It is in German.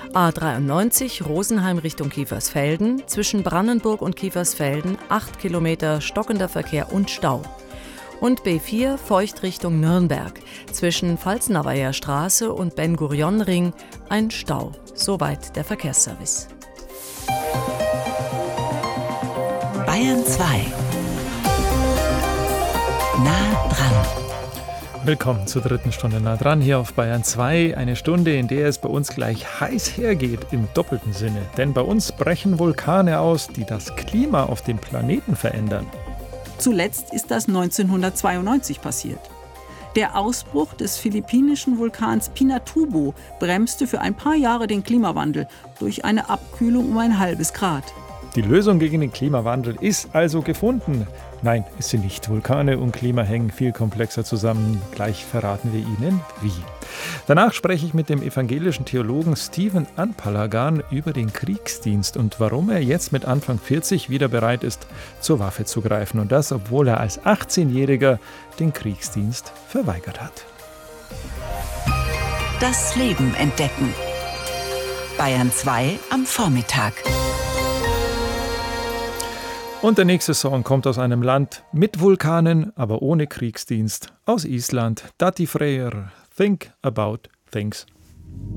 A93 Rosenheim Richtung Kiefersfelden, zwischen Brandenburg und Kiefersfelden 8 Kilometer stockender Verkehr und Stau. Und B4 Feucht Richtung Nürnberg, zwischen Pfalznauer Straße und Ben-Gurion-Ring ein Stau. Soweit der Verkehrsservice. Bayern 2. Nah dran. Willkommen zur dritten Stunde Nah dran hier auf Bayern 2. Eine Stunde, in der es bei uns gleich heiß hergeht im doppelten Sinne. Denn bei uns brechen Vulkane aus, die das Klima auf dem Planeten verändern. Zuletzt ist das 1992 passiert. Der Ausbruch des philippinischen Vulkans Pinatubo bremste für ein paar Jahre den Klimawandel durch eine Abkühlung um ein halbes Grad. Die Lösung gegen den Klimawandel ist also gefunden. Nein, ist sie nicht. Vulkane und Klima hängen viel komplexer zusammen. Gleich verraten wir Ihnen, wie. Danach spreche ich mit dem evangelischen Theologen Stephen Anpalagan über den Kriegsdienst und warum er jetzt mit Anfang 40 wieder bereit ist, zur Waffe zu greifen. Und das, obwohl er als 18-Jähriger den Kriegsdienst verweigert hat. Das Leben entdecken. Bayern 2 am Vormittag. Und der nächste Song kommt aus einem Land mit Vulkanen, aber ohne Kriegsdienst. Aus Island. Dati Freyr, Think About Things.